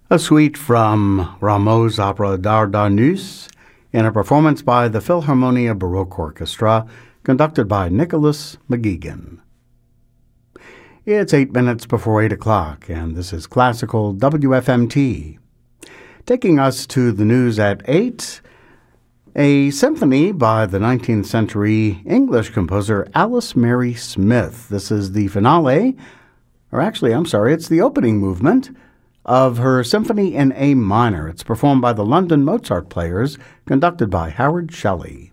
A suite from Rameau's opera Dardanus in a performance by the Philharmonia Baroque Orchestra, conducted by Nicholas McGuigan. It's 8 minutes before 8 o'clock, and this is Classical WFMT. Taking us to the news at 8, a symphony by the 19th century English composer Alice Mary Smith. This is the finale, it's the opening movement of her Symphony in A minor. It's performed by the London Mozart Players, conducted by Howard Shelley.